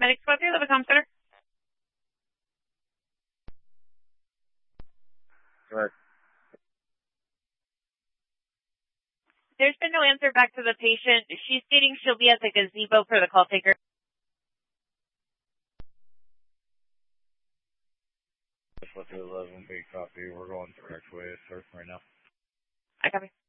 Medic Squad 3, Level Comm Center. Go ahead. There's been no answer back to the patient. She's stating she'll be at the gazebo for the call taker. Just let the 11 big copy. We're going the correct way. Start right now. I copy.